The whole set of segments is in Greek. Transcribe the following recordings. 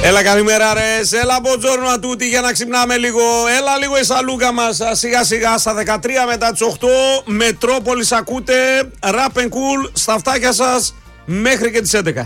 Έλα καλημέρα ρε, έλα μποτζόρνο ατούτη για να ξυπνάμε λίγο. Έλα λίγο η σαλούκα μας, σιγά σιγά στα 13 μετά τις 8. Μετρόπολης ακούτε, Rap and Cool στα αυτάκια σας μέχρι και τις 11.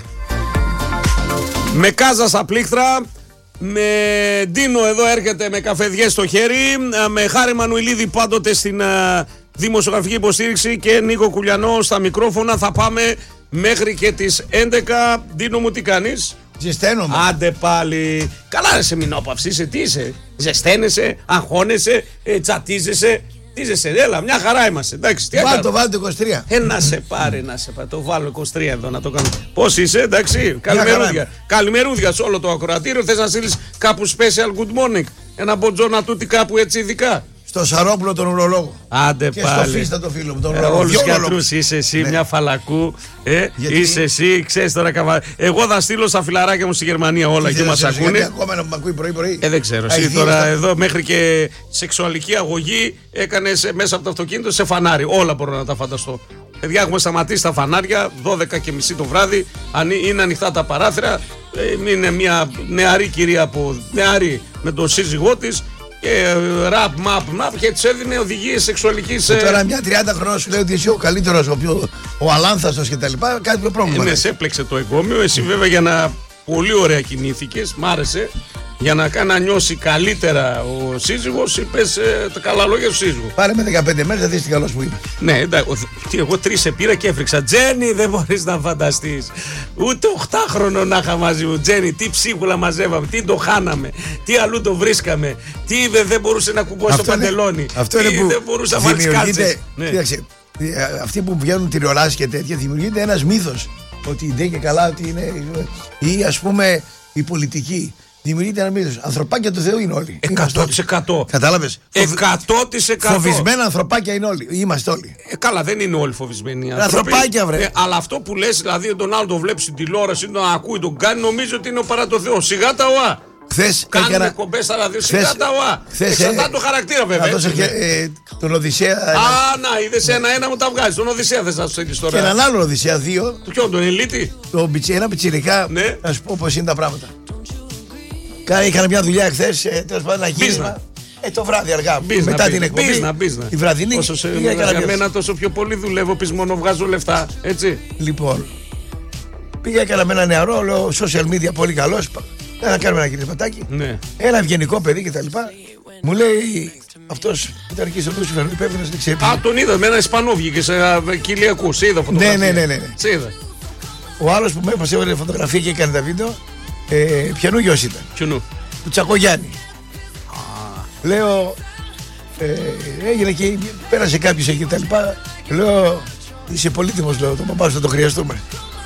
Με Κάζα στα πλήκτρα, με Ντίνο εδώ έρχεται με καφεδιές στο χέρι, με Χάρη Μανουηλίδη πάντοτε στην δημοσιογραφική υποστήριξη και Νίκο Κουλιανό στα μικρόφωνα. Θα πάμε μέχρι και τις 11. Ντίνο μου, τι κάνεις? Ζεσταίνομαι. Άντε πάλι. Καλά ρε σε μηνόπαυση, είσαι, τι είσαι? Ζεσταίνεσαι, αγχώνεσαι, τσατίζεσαι. Τι είσαι, έλα, μια χαρά είμαστε. Εντάξει, τι βάλ το 23. Να σε πάρει, να σε πάρει. Το βάλω 23 εδώ να το κάνω. Πώς είσαι, εντάξει? Καλημερούδια. Καλημερούδια σε όλο το ακροατήριο. Θες να στείλεις κάπου special good morning? Ένα μποτζόνα τούτη κάπου έτσι ειδικά? Στο Σαρόπουλο τον ουρολόγο. Άντε και πάλι. Και στο Φίστα το φίλο μου, τον ουρολόγο. Όλους τους γιατρούς είσαι εσύ, ναι. Μια φαλακού. Γιατί... Είσαι εσύ, ξέρεις τώρα καβα... Εγώ θα στείλω στα φιλαράκια μου στη Γερμανία όλα εκεί μας ακούνε. Γιατί ακόμα να μου ακούει πρωί-πρωί. Δεν ξέρω. Εσύ τώρα εδώ μέχρι και σεξουαλική αγωγή έκανες μέσα από το αυτοκίνητο σε φανάρι. Όλα μπορώ να τα φανταστώ. Παιδιά, έχουμε σταματήσει τα φανάρια 12:30 το βράδυ. Είναι ανοιχτά τα παράθυρα. Είναι μια νεαρή κυρία νεαρή με τον σύζυγό της. Και ραπ και της έδινε οδηγίες σεξουαλικής. Τώρα μια 30 χρόνια σου λέει ότι είσαι ο καλύτερος, ο αλάνθαστος και τα λοιπά, κάτι το πρόβλημα. Ναι, σε έπλεξε το εγκόμιο. Εσύ βέβαια για να πολύ ωραία κινήθηκες, μ' άρεσε. Για να κάνει να νιώσει καλύτερα ο σύζυγος, είπες τα καλά λόγια του σύζυγου. Πάρε με 15 μέρες, θα δεις τι καλός που είμαι. Ναι, εντάξει, εγώ 3 σε πήρα και έφρυξα. Τζένι, δεν μπορείς να φανταστείς. Ούτε 8χρονο να είχα μαζί μου. Τζένι, τι ψίχουλα μαζεύαμε, τι το χάναμε, τι αλλού το βρίσκαμε, τι δεν μπορούσε να κουμπώσει το παντελόνι. Αυτό είναι που δεν μπορούσε να βάλει κάλτσες. Κοίταξε, αυτοί που βγαίνουν τηλεοράσεις και τέτοια, δημιουργείται ένας μύθος ότι δεν και καλά ότι είναι. Ή ας πούμε η πολιτική. Δημιουργείται ένα μύθος. Ανθρωπάκια του Θεού είναι όλοι. 100%. Κατάλαβες. 100%. Φοβισμένα ανθρωπάκια είναι όλοι. Είμαστε όλοι. Καλά, δεν είναι όλοι φοβισμένοι. Ανθρωπάκια, βρε. Αλλά αυτό που λες, δηλαδή τον άλλο τον βλέπει στην τηλεόραση, τον ακούει, τον κάνει, νομίζω ότι είναι ο παρά το Θεό. Σιγά τα ΟΑ. Χθες κάνουμε κομπές στα ραδιο, σιγά τα ΟΑ. Εξαρτάται το χαρακτήρα βέβαια. Τον Οδυσσέα. Να είδες ένα μου τα βγάζει. Τον Οδυσσέα θες να σου στείλεις τώρα. Και έναν άλλο Οδυσσέα 2. Το ποιον, τον Ελίτη. Ένα πιτσιρικά. Να σου πω πώς είναι τα πράγματα. Είχαν μια δουλειά χθες, τέλος πάντων ένα γύρισμα. Το βράδυ αργά, μετά την εκπομπή. Η βραδινή. Για μένα τόσο πιο πολύ δουλεύω, πεις μόνο βγάζω λεφτά, έτσι. Λοιπόν, πήγα έκανα με ένα νεαρό, λέω social media πολύ καλός. Θα κάνουμε ένα γυρισματάκι. Ένα ευγενικό παιδί κτλ. Μου λέει αυτός που ήταν εκεί στο Λούσιφερ, υπεύθυνος δεν ξέρει. Τον είδα, με ένα Ισπανό βγήκε σε κοιλιακού. Σε είδα φωτογραφία. Ναι. Σε είδα. Ο άλλος που με έπασε όλη φωτογραφία και έκανε τα βίντεο. Ποιανού γιος ήταν? Ποιανού? Του Τσακογιάννη. Λέω έγινε και πέρασε κάποιος εκεί τα λοιπά. Λέω είσαι πολύτιμος, λέω, τον παπά σου θα το χρειαστούμε.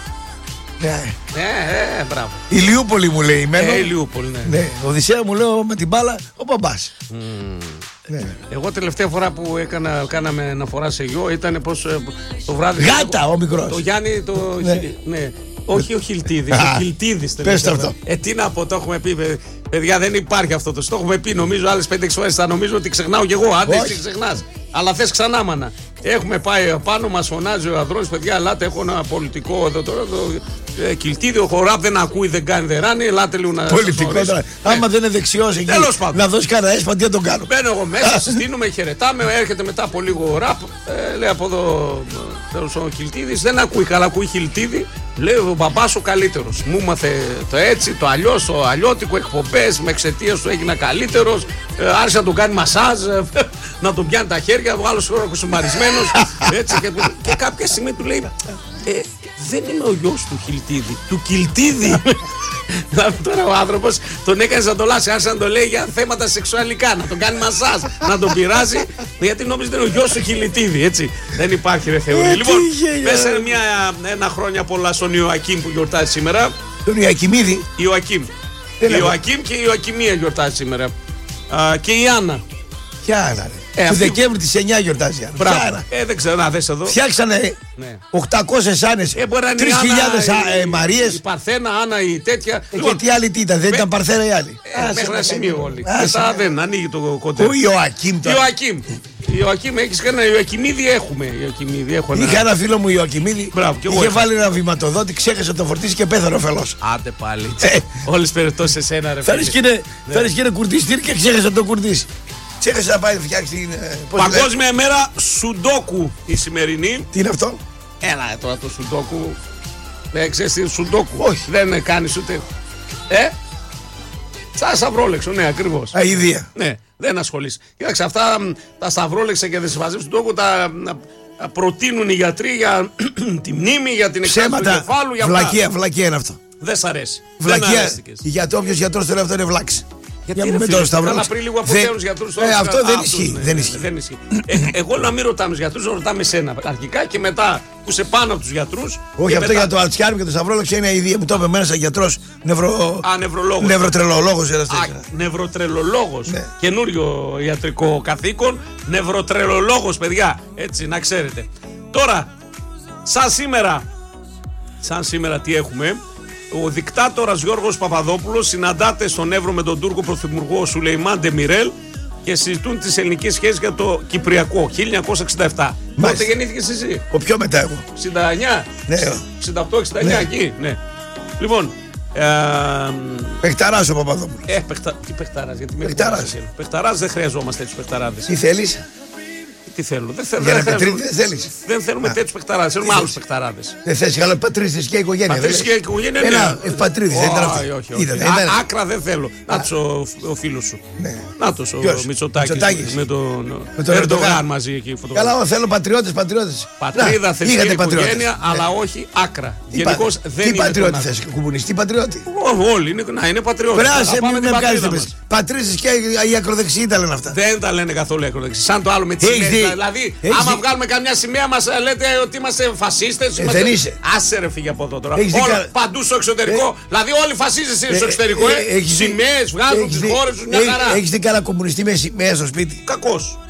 Μπράβο. Ηλιούπολη μου λέει μένω. Ηλιούπολη, ναι. Οδυσσέα μου λέω με την μπάλα ο παπάς. Εγώ τελευταία φορά που κάναμε αναφορά σε γιο ήταν πως το βράδυ. Γάτα ο μικρός. Το Γιάννη το. Ναι. Όχι ο Χιλτίδης, ο Χιλτίδης. Πες το αυτό. Τι να πω, το έχουμε πει. Παιδιά, δεν υπάρχει αυτό το. Το έχουμε πει, νομίζω, άλλες 5-6 φορές. Θα νομίζω ότι ξεχνάω κι εγώ. Άντε, εσύ ξεχνάς. Αλλά θες ξανά, μάνα. Έχουμε πάει πάνω, μας φωνάζει ο Ανδρώνης, παιδιά, ελάτε, έχω ένα πολιτικό εδώ τώρα. Κιλτίδη, ο χοράπ δεν ακούει, δεν κάνει, δεν ράνει. Ελάτε λίγο να. Πολιτικό τώρα. Άμα δεν είναι δεξιός εκεί, να δώσει κανένα έσπα, τι θα τον κάνω. Μπαίνω εγώ μέσα, συστήνουμε, χαιρετάμε, έρχεται μετά από λίγο ραπ. Λέει από εδώ ο Κιλτίδης, δεν ακούει καλά, ακούει Χιλτίδη. Λέει ο μπαμπάς ο καλύτερος. Μου έμαθε το έτσι, το αλλιώς, το αλλιώτικο, εκπομπές. Με εξαιτίας του έγινα καλύτερος. Άρχισε να τον κάνει μασάζ, να τον πιάνει τα χέρια. Ο άλλος κουσουμαρισμένος. Και κάποια στιγμή του λέει: δεν είμαι ο γιος του Χιλτίδη, του Κιλτίδη. Τώρα ο άνθρωπος τον έκανε να το λάσει, άρχισε να το λέει για θέματα σεξουαλικά, να τον κάνει μασάζ, να τον πειράζει, γιατί νόμιζε ότι είναι ο γιος του Χιλτίδη, έτσι. Δεν υπάρχει ρε Θεούλη. Λοιπόν, μέσα ένα χρόνια πολλά στον Ιωακίμ που γιορτάζει σήμερα. Τον Ιωακιμίδη. Ιωακίμ και η Ιωακιμία γιορτάζει σήμερα. Και η Άννα. Ποια Άννα? Του Δεκέμβρη της 9 γιορτάζει. Δεν ξέρω, να δες εδώ. Φτιάξανε 800 Άννες, 3.000 Μαρίες. Η Παρθένα, Άννα, η τέτοια. Και τι άλλη τι ήταν, δεν ήταν Παρθένα η άλλη. Μέχρι ένα σημείο όλοι. Μετά δεν ανοίγει το κοντέ. Ο Ιωακίμ. Ιωακήμ, έχεις κανένα Ιωακημίδη? Έχουμε. Είχα ένα φίλο μου Ιωακημίδη. Είχε βάλει ένα βηματοδότη, ξέχασε να το φορτίσει και πέθανε ο φελός. Άντε πάλι. Όλες τις περιπτώσεις εσένα, ρε. Θα ρίσκαινε κουρτιστήρι και ξέχασε να το κουρτίσει. Ξέχασε να πάει να φτιάξει. Παγκόσμια ημέρα Σουντόκου η σημερινή. Τι είναι αυτό? Έλα τώρα το Σουντόκου. Δεν ξέρεις τι είναι Σουντόκου? Όχι. Δεν κάνεις ούτε. Σαν σταυρόλεξο, ναι, ακριβώς. Αηδία. Ναι, δεν ασχολείσαι. Κοίταξε, αυτά τα σταυρόλεξα και δεν συμφαζεύουν στον τόκο τα προτείνουν οι γιατροί για τη μνήμη, για την εξάρτηση του κεφάλου. Βλακία είναι αυτό. Δεν σ' αρέσει. Βλακία. Γιατί όποιος γιατρός θέλει αυτό είναι βλάξη. Γιατί με τον Σταυρό. Πριν λίγο αποτέλους τους γιατρούς. Αυτό δεν ισχύει. Εγώ να μην ρωτάμε τους γιατρούς, να ρωτάμε εσένα αρχικά και μετά που σε πάνω από τους γιατρούς. Όχι, αυτό για το Αλτσιάρμ και το Σταυρόλεξο είναι η ιδέα. Μου το είπε εμένα σαν γιατρός νευροτρελολόγος. Νευροτρελολόγος. Καινούριο ιατρικό καθήκον. Νευροτρελολόγος, παιδιά. Έτσι, να ξέρετε. Τώρα, σαν σήμερα τι έχουμε? Ο δικτάτορας Γιώργος Παπαδόπουλος συναντάται στον Εύρο με τον Τούρκο πρωθυπουργό Σουλεϊμάν Ντεμιρέλ και συζητούν τις ελληνικές σχέσεις για το Κυπριακό 1967. Πότε γεννήθηκες εσύ? Ο πιο μετά εγώ. 69? Ναι. 68-69 εκεί, ναι. Λοιπόν. Παιχταράς ο Παπαδόπουλος. Τι παιχταράς? Γιατί παιχταράς δεν χρειαζόμαστε τέτοιους παιχταράδες. Τι θέλεις? Τι θέλω? Δεν θέλουμε τέτοιους παιχταράδες, θέλουμε άλλους παιχταράδες. Δεν θες άλλο πατρίδες και οικογένεια? Πατρίδες και οικογένεια, ναι. Ένα ευπατρίδης, δεν ήταν αυτό? Όχι. Άκρα δεν θέλω. Νάτος ο φίλος σου. Νάτος ο Μητσοτάκης με τον Ερντογάν μαζί εκεί. Καλά, θέλω πατριώτες. Πατρίδα, θρησκεία, οικογένεια, αλλά όχι άκρα. Γενικώς δεν είναι. Τι πατριώτη θες? Κομμουνιστή πατριώτη? Όλοι είναι πατριώτες. Πράσε, μην με βγάζεις. Πατρίδες και οι ακροδεξιοί τα λένε αυτά. Δεν τα λένε καθόλου οι ακροδεξιοί. Σαν το άλλο με τις σημαίες. Δηλαδή, άμα βγάλουμε καμιά σημαία, μας λέτε ότι είμαστε φασίστες. Δεν είσαι. Άσε ρε, φύγε από εδώ τώρα. Παντού στο εξωτερικό. Δηλαδή, όλοι φασίστες είναι στο εξωτερικό. Σημαίες βγάζουν τις χώρες τους μια χαρά. Έχεις δει κανένα κομμουνιστή με σημαία στο σπίτι? Κακός.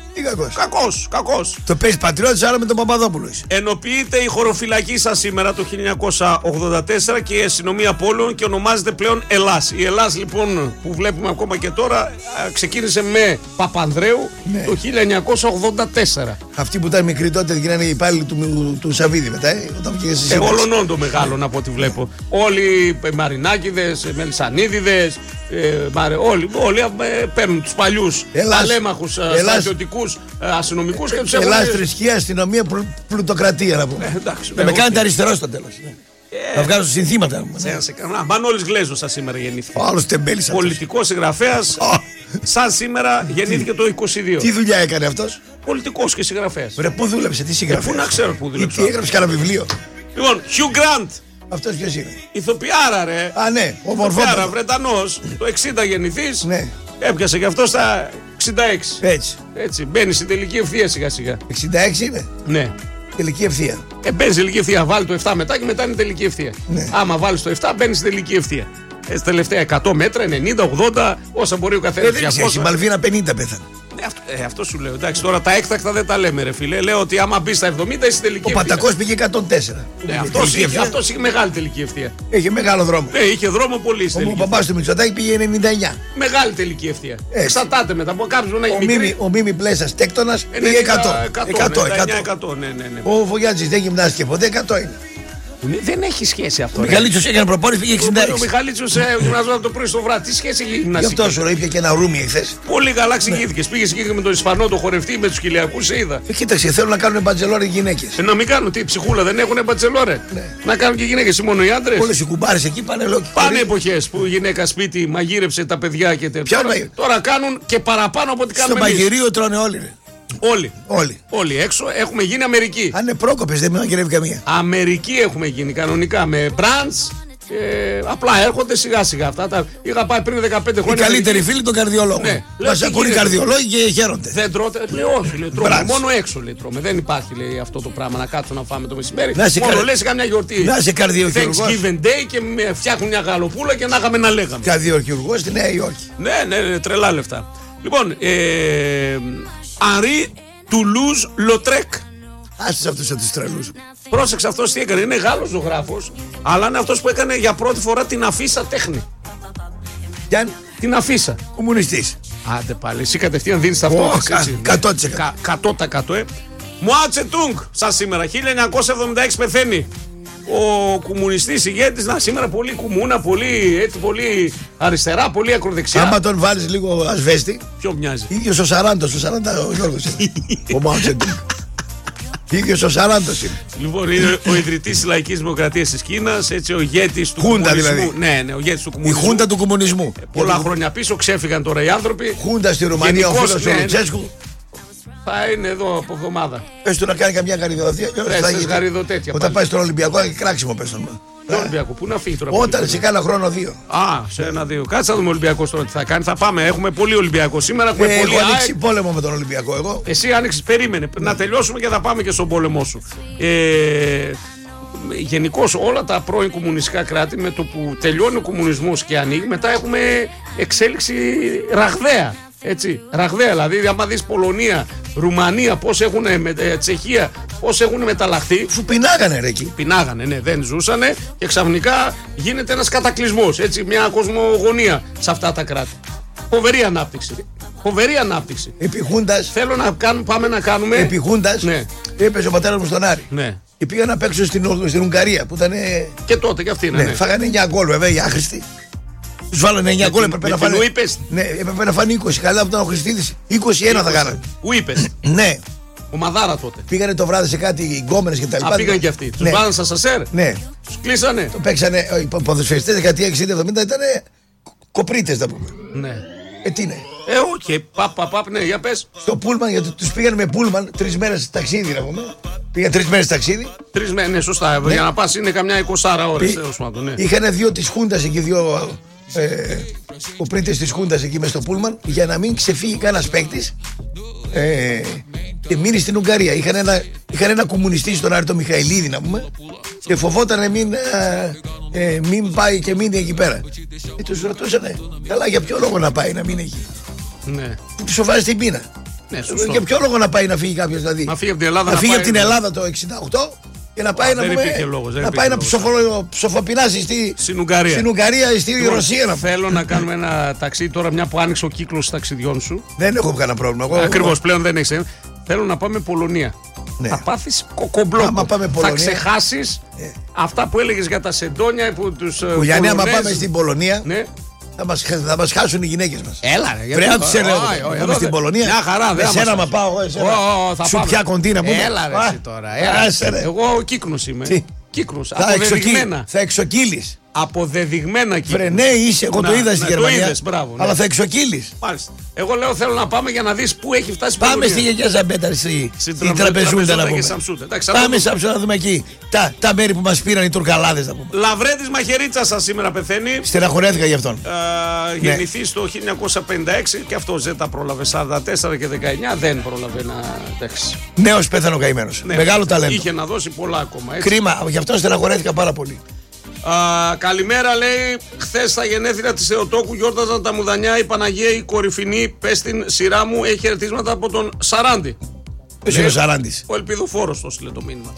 Κακός. Το παίζει πατριώτης, άρα με τον Παπαδόπουλο. Ενοποιείται η χωροφυλακή σας σήμερα το 1984 και η αστυνομία πόλεων και ονομάζεται πλέον Ελλάς. Η Ελλάς λοιπόν που βλέπουμε ακόμα και τώρα ξεκίνησε με Παπανδρέου το 1984. Αυτοί που ήταν μικροί τότε γίνανε οι υπάλληλοι του Σαββίδη μετά. Όλων το μεγάλο από ό,τι βλέπω. Όλοι Μαρινάκηδες, Μελισσανίδηδες. Όλοι παίρνουν τους παλιούς αλέμαχους στρατιωτικούς αστυνομικούς και τους έχουν. Ελλάς, θρησκεία, αστυνομία, πλουτοκρατία να πούμε. Με κάνετε αριστερό στο τέλος. Να βγάζω συνθήματα. Μανώλης Γλέζος σαν σήμερα γεννήθηκε. Άλλος τεμπέλης. Πολιτικός συγγραφέας. Σαν σήμερα γεννήθηκε το 22. Τι δουλειά έκανε αυτός? Πολιτικός και συγγραφέας. Πού δούλεψε, τι συγγραφέας? Πού να ξέρω πού δούλεψε. Τι έγραψε κανένα βιβλίο? Λοιπόν, Hugh Grant. Αυτός ποιος είναι? Ηθοποιάρα ρε. Α, ναι, ο Ηθοποιάρα, Βρετανός. Το 60 γεννηθείς. Ναι. Έπιασε και αυτό στα 66. Έτσι. Μπαίνει στην τελική ευθεία σιγά σιγά. 66 είναι. Ναι. Τελική ευθεία. Μπαίνει στην τελική ευθεία. Βάλει το 7 μετά και μετά είναι τελική ευθεία. Ναι. Άμα βάλει το 7, μπαίνει στην τελική ευθεία. Τελευταία 100 μέτρα, 90, 80, όσα μπορεί ο καθένας. Δεν ξέρει, η Μαλβίνα 50 πέθανε. Αυτό σου λέω. Εντάξει, τώρα τα έκτακτα δεν τα λέμε, ρε φίλε. Λέω ότι άμα μπει στα 70 είσαι στην τελική ευθεία. Ο Πατακός πήγε 104. Αυτός είχε μεγάλη τελική ευθεία. Είχε μεγάλο δρόμο. Ναι, είχε δρόμο πολύ. Ο παπάς του Μητσοτάκη πήγε 99. Μεγάλη τελική ευθεία. Εξαρτάται μετά από κάποιον να γίνει. Ο Μίμη Πλέσας Τέκτονας πήγε 100. Ναι. Ο Βογιάτζης δεν γυμνάστηκε ποτέ, 100 είναι. Δεν έχει σχέση αυτό. Ο Μιχαλίτσος έκανε προπόνηση, πήγε 66. Ο Μιχαλίτσος γυμναζόταν το πρωί στο βράδυ. Τι σχέση έχει γυμναστική? Γι' αυτό σου είπε και ένα ρούμι εχθές. Πολύ καλά ξεκινήθηκες. Πήγες εκεί με τον Ισπανό, το χορευτή, με τους Κυλιακούς, σε είδα. Κοίταξε, θέλουν να κάνουν μπατζελόρε οι γυναίκες. Να μην κάνουν, τι ψυχούλα, δεν έχουν μπατζελόρε. Να κάνουν και οι γυναίκες, μόνο οι άντρες. Όλες οι κουμπάρες εκεί πάνε λόγοι. Πάνε εποχές που η γυναίκα σπίτι μαγείρεψε τα παιδιά και τέτοια. Τώρα κάνουν και παραπάνω από ό,τι κάνουμε. Στο μαγειρίο τρώνε όλοι. Όλοι έξω έχουμε γίνει Αμερική. Αν είναι πρόκοπες δεν μαγειρεύει καμία. Αμερική έχουμε γίνει κανονικά με μπραντς. Απλά έρχονται σιγά σιγά αυτά. Είχα πάει πριν 15 χρόνια. Οι καλύτεροι φίλοι των καρδιολόγων. Ναι, μας ακούνε οι καρδιολόγοι και χαίρονται. Δεν τρώτε. Όχι, λέει, τρώμε. Μόνο έξω λέει τρώμε. Δεν υπάρχει λέει, αυτό το πράγμα να κάτσω να φάμε το μεσημέρι. Μόνο λες καμιά γιορτή. Να είσαι καρδιοχειρουργός. Thanksgiving Day και με φτιάχνουν μια γαλοπούλα και να είχαμε να λέγαμε. Καρδιοχειρουργός στη Νέα Υόρκη. Ναι, τρελά λεφτά. Λοιπόν, Αρί Τουλούζ Λοτρέκ. Άσε αυτούς τους τρελούς. Πρόσεξε αυτός τι έκανε. Είναι Γάλλος ζωγράφος, αλλά είναι αυτός που έκανε για πρώτη φορά την αφίσα τέχνη. Γιάννη. Την αφίσα. Κομμουνιστής. Άντε πάλι, εσύ κατευθείαν δίνεις ταυτότητα. 100%. Μουάο Τσετούγκ, σαν σήμερα, 1976 πεθαίνει. Ο κομμουνιστής ηγέτης, σήμερα πολύ κουμούνα, πολύ αριστερά, πολύ ακροδεξιά. Άμα τον βάλεις λίγο ασβέστη. Ποιο μοιάζει? Ίδιος ο Σαράντος, ο Γιώργος είναι. Ο Μουάο Τσετούγκ. Ίδιος ο Σαράντος είναι. Λοιπόν, είναι ο ιδρυτής της Λαϊκής Δημοκρατίας της Κίνας, έτσι ο ηγέτης του Χούντα, κομμουνισμού. δηλαδή. Ναι, ο ηγέτης του κομμουνισμού. Η Χούντα του κομμουνισμού. Πολλά χρόνια πίσω ξέφυγαν τώρα οι άνθρωποι. Χούντα στη Ρουμανία, ο φίλος του Λουτσέσκου. Θα είναι εδώ από εβδομάδα. Πες του να κάνει καμιά γαριδοθεία. Όταν πάει στον Ολυμπιακό, θα έχει κράξιμο, πες τον. Τον Ολυμπιακό, πού να φύγει τώρα? Όταν σε κάνα χρόνο 2. Σε 1-2. Κάτσε να δούμε ο Ολυμπιακός τώρα τι θα κάνει. Θα πάμε. Έχουμε πολύ Ολυμπιακό σήμερα. Έχουμε πολύ. Έχω ανοίξει πόλεμο με τον Ολυμπιακό εγώ. Εσύ άνοιξες, περίμενε. Να τελειώσουμε και θα πάμε και στον πόλεμό σου. Γενικώς όλα τα πρώην κομμουνιστικά κράτη, με το που τελειώνει ο κομμουνισμός και ανοίγει, μετά έχουμε εξέλιξη ραγδαία. Έτσι, ραγδαία, δηλαδή άμα δεις Πολωνία, Ρουμανία, πώς έχουν, Τσεχία, πώς έχουν μεταλλαχθεί. Σου πεινάγανε ρε εκεί. Πεινάγανε, ναι, δεν ζούσανε και ξαφνικά γίνεται ένας κατακλυσμός, έτσι, μια κοσμογονία σε αυτά τα κράτη. Φοβερή ανάπτυξη. Φοβερή ανάπτυξη. Επί Χούντας. Θέλω να πάμε να κάνουμε. Επί Χούντας. Ναι. Έπαιζε ο πατέρας μου στον Άρη. Ναι. Και πήγαν να παίξουν στην Ουγγαρία που ήταν. Και τότε και αυτή, ναι. Φάγανε 9 γκολ, βέβαια, οι άχρηστοι. Τους βάλανε 9 γκολ, έπρεπε να φάνε. Ναι, έπρεπε να φάνε 20. Καλά που ήταν ο Χριστίδης. 21 θα κάνανε. Où είπες? Ναι. Ο Μαδάρα τότε. Πήγανε το βράδυ σε κάτι γκόμενες και τα λοιπά. Πήγαν και αυτοί. Τους βάλανε στα σασέρ. Ναι. Τους κλείσανε. Το παίξανε. Οι ποδοσφαιριστές δεκαετία 60-70 ήταν κοπρίτες, να πούμε. Ναι. Τι είναι. Όχι. Παπ, ναι, για πες. Στο πούλμαν, γιατί τους πήγανε με πούλμαν 3 μέρες ταξίδι, να πούμε. Πήγαν 3 μέρες ταξίδι. 3 μέρες, ναι, σωστά. Για να πας είναι καμιά 20 ώρες. Είχαν 2 της Χούντας εκεί, 2 κοπρίτες της Χούντας εκεί μες στο πούλμαν, για να μην ξεφύγει κανένας παίκτης και μείνει στην Ουγγαρία. Είχαν ένα κομμουνιστή στον Άρη, το Μιχαηλίδη, να πούμε, και φοβόταν μην πάει και μείνει εκεί πέρα. Και τους ρωτούσανε, καλά, για ποιο λόγο να πάει να μείνει εκεί? Ναι. Του σοβάρει στην πείνα. Ναι, για ποιο λόγο να πάει να φύγει κάποιος, δηλαδή? Να φύγει από την Ελλάδα, να φύγει από την Ελλάδα το 68 και να πάει να πάει να ψοφοπεινάσει στην Ουγγαρία ή στη Ρωσία. Θέλω να κάνουμε ένα ταξίδι τώρα, μια που άνοιξε ο κύκλος ταξιδιών σου. Δεν έχω κανένα πρόβλημα. Ακριβώς, πλέον δεν έχεις. Θέλω να πάμε Πολωνία. Ναι. Θα πάθεις κοκομπλόκο. Θα ξεχάσεις αυτά που έλεγες για τα σεντόνια που τους. Που Γιάννη, άμα πάμε στην Πολωνία. Ναι. Θα μας χάσουν οι γυναίκες μας. Έλα ρε. Πρέπει να τους έλεγω. Πάμε στην Πολωνία. Μια χαρά. Εσένα μα πάω εγώ. Σου πια κοντίνα μου. Έλα ρε εσύ τώρα. Εγώ κύκνος είμαι. Κύκνος. Θα εξοκύλεις. Αποδεδειγμένα κύκνος. Βρε ναι, είσαι. Εγώ το είδα στη Γερμανία. Αλλά θα εξοκύλεις. Μάλιστα. Εγώ λέω θέλω να πάμε για να δεις πού έχει φτάσει η Πολωνία. Πάμε στη Γιαγιά Ζαμπέτα, στην τραπεζούντα να πούμε. Πάμε σε Σαμσούτα να δούμε εκεί τα μέρη που μας πήραν οι Τουρκαλάδες, να πούμε. Λαβρέτης Μαχαιρίτσας σας σήμερα πεθαίνει. Στεναχωρέθηκα γι' αυτόν. Γεννηθείς το 1956 και αυτός δεν τα πρόλαβε. 44 και 19 δεν πρόλαβε να. Νέος πέθανε ο καημένος. Μεγάλο ταλέντο. Είχε να δώσει πολλά ακόμα. Κρίμα, γι' αυτό στεναχωρέθηκα πάρα πολύ. Καλημέρα, λέει. Χθες στα γενέθλια της Θεοτόκου γιόρταζαν τα μουδανιά. Η Παναγία η κορυφινή. Πες στην σειρά μου, έχει χαιρετίσματα από τον Σαράντη. Ποιος είναι ο Σαράντης? Ο Ελπιδοφόρος το στείλε το μήνυμα.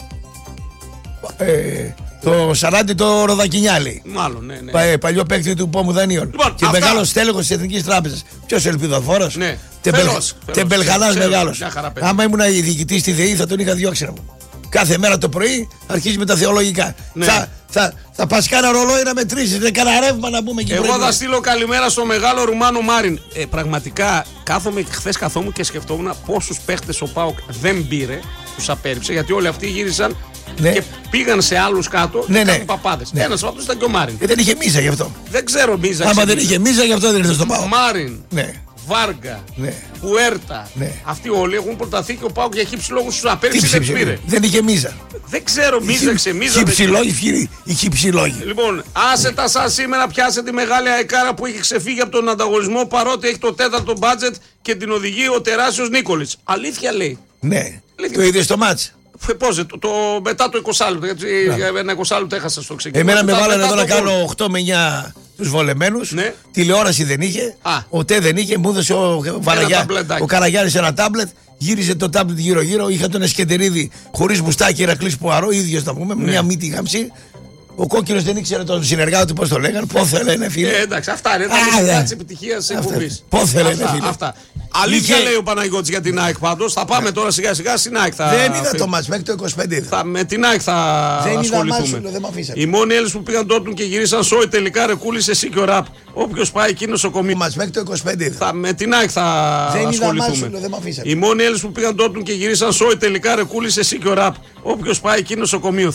Το Σαράντη το Ροδακινιά, λέει. Μάλλον, ναι. Παλιό παίκτη του Πόμου Δανείων. Λοιπόν, και μεγάλος τέλεχος της Εθνικής Τράπεζας. Ποιος ο Ελπιδοφόρος? Ναι. Τεμπελχανάς μεγάλος. Άμα ήμουν διοικητής στη ΔΕΗ θα τον είχα διώξει, να μου. Κάθε μέρα το πρωί αρχίζει με τα θεολογικά. Ναι. Θα πας κάνα ρολόι να μετρήσεις, δεν κάνα ρεύμα να πούμε και εγώ θα στείλω καλημέρα στο μεγάλο Ρουμάνο Μάριν. Πραγματικά χθες καθόμουν και σκεφτόμουν πόσους παίχτες ο ΠΑΟΚ δεν πήρε, τους απέρριψε, γιατί όλοι αυτοί γύρισαν και πήγαν σε άλλους κάτω και κάνουν παπάδες. Ένας από αυτούς ήταν και ο Μάριν. Δεν είχε μίζα γι' αυτό. Δεν ξέρω μίζα. Άμα δεν είχε μίζα γι' αυτό δεν ήρθε στο ΠΑΟΚ. Μάριν. Ναι. Βάργα, ναι. Πουέρτα. Ναι. Αυτοί όλοι έχουν προταθεί και ο ΠΑΟΚ για χύψη λόγους στους απέριψε δεν πήρε. Δεν είχε μίζα. Δεν ξέρω, μίζα ξεμίζα. Οι χυψηλόγοι. Λοιπόν, άσε τα σαν σήμερα, πιάσε τη μεγάλη αεκάρα που έχει ξεφύγει από τον ανταγωνισμό παρότι έχει το τέταρτο μπάτζετ και την οδηγεί ο τεράστιος Νίκολιτς. Αλήθεια λέει. Ναι. Το είδε στο μάτς. Πώς, μετά το 20 λεπτό, γιατί ένα 20 λεπτό έχασα στο ξεκίνημα. Εμένα με βάλανε εδώ να κάνω 8 με 9 τους βολεμένους. Ναι. Τηλεόραση δεν είχε. Ο ΤΕ δεν είχε. Μου έδωσε ο Καραγιάννης ένα τάμπλετ. Γύριζε το τάμπλετ γύρω-γύρω. Είχα τον Εσκεντερίδη χωρίς μουστάκι, Ηρακλής Πουαρό, ίδιος να πούμε, με μια μύτη γαμψή. Ο κόκκινος δεν ήξερε τον συνεργάτη του πώς το λέγανε. Πόθε λένε φίλε. Εντάξει, αυτά είναι τα μυστικά της επιτυχίας της εκπομπής. Πόθε λένε φίλε. Αυτά. Αλήθεια λέει ο Παναγιώτης για την ΑΕΚ πάντως. Θα πάμε τώρα σιγά σιγά στην ΑΕΚ. Δεν είδα το μάτς μέχρι το 25. Με την ΑΕΚ θα ασχοληθούμε. Οι μόνοι Έλληνες που πήγαν τότε και γυρίσαν σόι τελικά ρεκούλησε εσύ και ο ραπ. Όποιος πάει εκεί νοσοκομείο. Μας μέχρι το 25. Με την ΑΕΚ θα ασχοληθούμε. Οι μόνοι Έλληνες που πήγαν τότε και γυρίσαν σόι τελικά ρεκούλησε εσύ και ο ραπ. Όποιος πάει εκεί νοσοκομείο.